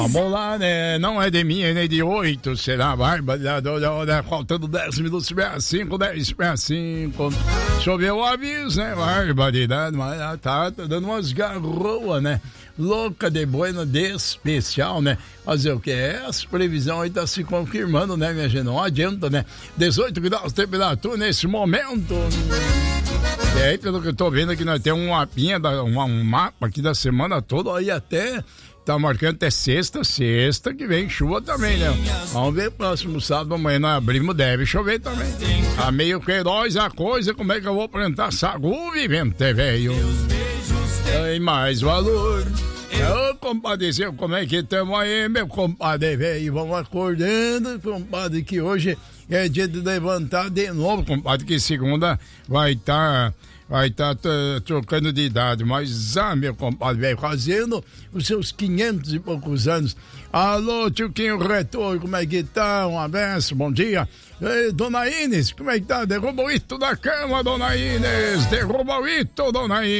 Vamos lá, né? Não é de mim, é nem de 8. Será barbaridade? Olha, faltando 10 minutos, 5, 10, 5. Choveu o aviso, né? Barbaridade, mas tá dando umas garroas, né? Louca de buena de especial, né? Fazer o que? Essa previsão aí tá se confirmando, né, minha gente? Não adianta, né? 18 graus de temperatura nesse momento. E aí, pelo que eu tô vendo aqui, nós temos um mapa aqui da semana toda, aí até tá marcando até sexta que vem chuva também, né? Vamos ver, próximo sábado, amanhã nós abrimos, deve chover também. Tá meio queiroz a coisa, como é que eu vou plantar sagu, vivente, velho? Tem mais valor. Ô, compadeceu, como é que estamos aí, meu compadre, velho? Vamos acordando, compadre, que hoje é dia de levantar de novo, compadre, que segunda vai estar trocando de idade, mas, meu compadre, velho, fazendo os seus 500 e poucos anos. Alô, Tioquinho Retor, como é que tá? Um abraço, bom dia. Ei, dona Inês, como é que tá? Derruba o ito da cama, dona Inês, derruba o ito, dona Inês.